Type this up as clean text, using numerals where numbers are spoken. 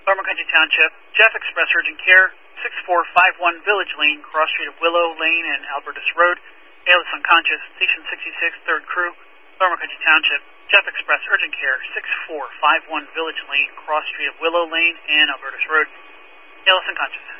Larimer Country Township, Jeff Express Urgent Care, 6451 Village Lane, cross street of Willow Lane and Albertus Road. ALS unconscious, Station 66, 3rd Crew, Larimer Country Township, Jeff Express Urgent Care, 6451 Village Lane, cross street of Willow Lane and Albertus Road. ALS unconscious.